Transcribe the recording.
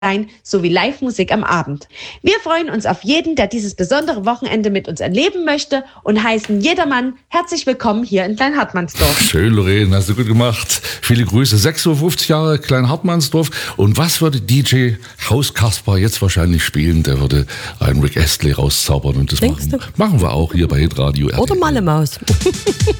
sowie Live-Musik am Abend. Wir freuen uns auf jeden, der dieses besondere Wochenende mit uns erleben möchte und heißen jedermann herzlich willkommen hier in Klein-Hartmannsdorf. Schön, Lorraine, hast du gut gemacht. Viele Grüße. 56 Jahre Klein-Hartmannsdorf. Und was würde DJ Haus Kasper jetzt wahrscheinlich spielen? Der würde einen Rick Astley rauszaubern und das machen wir auch hier bei Hitradio. Oder Malle Maus.